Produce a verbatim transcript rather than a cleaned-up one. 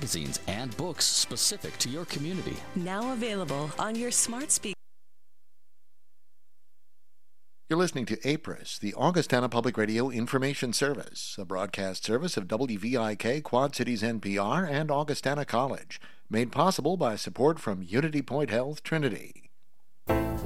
magazines, and books specific to your community. Now available on your smart speaker. You're listening to A P R I S, the Augustana Public Radio Information Service, a broadcast service of W V I K, Quad Cities N P R, and Augustana College, made possible by support from Unity Point Health Trinity.